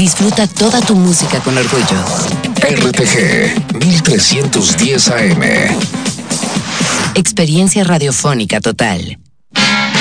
Disfruta toda tu música con orgullo. RTG 1310 AM. Experiencia radiofónica total.